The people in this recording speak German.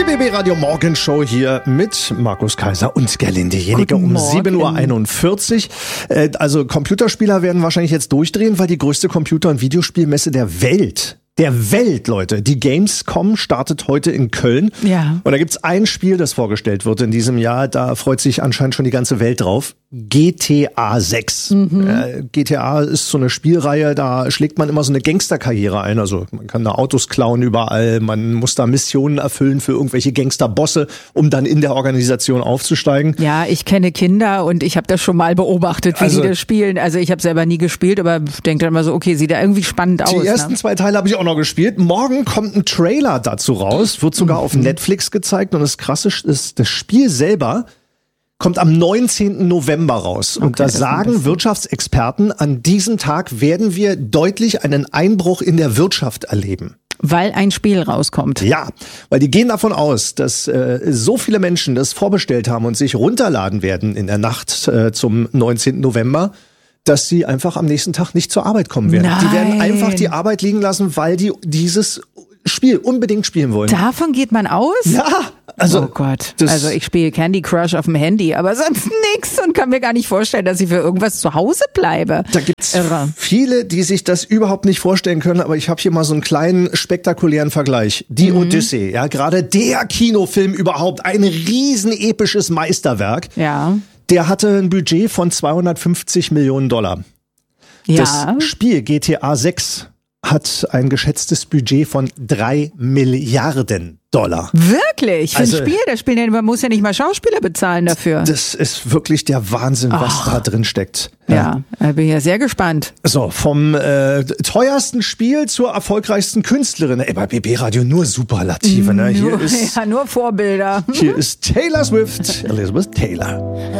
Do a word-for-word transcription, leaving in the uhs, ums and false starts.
Die B B Radio Morgenshow hier mit Markus Kaiser und Gerlinde Jenike um sieben Uhr einundvierzig. Also Computerspieler werden wahrscheinlich jetzt durchdrehen, weil die größte Computer- und Videospielmesse der Welt Der Welt, Leute. Die Gamescom startet heute in Köln. Ja. Und da gibt's ein Spiel, das vorgestellt wird in diesem Jahr. Da freut sich anscheinend schon die ganze Welt drauf. G T A sechs. Mhm. Äh, G T A ist so eine Spielreihe, da schlägt man immer so eine Gangsterkarriere ein. Also man kann da Autos klauen überall. Man muss da Missionen erfüllen für irgendwelche Gangsterbosse, um dann in der Organisation aufzusteigen. Ja, ich kenne Kinder und ich habe das schon mal beobachtet, wie Also, die das spielen. Also ich habe selber nie gespielt, aber denke dann immer so, okay, sieht da irgendwie spannend aus. Die ersten ne? zwei Teile habe ich auch noch gespielt. Morgen kommt ein Trailer dazu raus, wird sogar mhm. auf Netflix gezeigt. Und das Krasse ist, das Spiel selber kommt am neunzehnten November raus. Und okay, da sagen Wirtschaftsexperten, an diesem Tag werden wir deutlich einen Einbruch in der Wirtschaft erleben. Weil ein Spiel rauskommt. Ja, weil die gehen davon aus, dass äh, so viele Menschen das vorbestellt haben und sich runterladen werden in der Nacht äh, zum neunzehnten November, dass sie einfach am nächsten Tag nicht zur Arbeit kommen werden. Nein. Die werden einfach die Arbeit liegen lassen, weil die dieses Spiel unbedingt spielen wollen. Davon geht man aus? Ja, also oh Gott. Also ich spiele Candy Crush auf dem Handy, aber sonst nix und kann mir gar nicht vorstellen, dass ich für irgendwas zu Hause bleibe. Da gibt's Irre. viele, die sich das überhaupt nicht vorstellen können, aber ich habe hier mal so einen kleinen spektakulären Vergleich. Die mhm. Odyssee, ja, gerade der Kinofilm überhaupt, ein riesen episches Meisterwerk. Ja. Der hatte ein Budget von zweihundertfünfzig Millionen Dollar. Ja. Das Spiel G T A sechs hat ein geschätztes Budget von drei Milliarden Dollar. Wirklich? Für Also, ein Spiel? Das Spiel, man muss ja nicht mal Schauspieler bezahlen dafür. Das ist wirklich der Wahnsinn, was Ach. da drin steckt. Ja, ja, da bin ich ja sehr gespannt. So, vom äh, teuersten Spiel zur erfolgreichsten Künstlerin. Ey, bei B B Radio nur Superlative, ne? Hier nur, ist, ja, nur Vorbilder. hier ist Taylor Swift, Elizabeth Taylor.